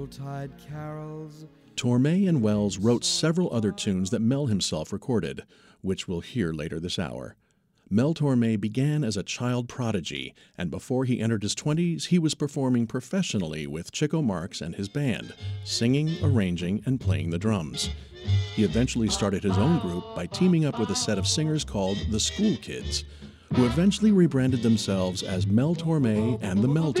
Tide carols. Torme and Wells wrote several other tunes that Mel himself recorded, which we'll hear later this hour. Mel Torme began as a child prodigy, and before he entered his 20s, he was performing professionally with Chico Marx and his band, singing, arranging, and playing the drums. He eventually started his own group by teaming up with a set of singers called the School Kids, who eventually rebranded themselves as Mel Torme and the Mel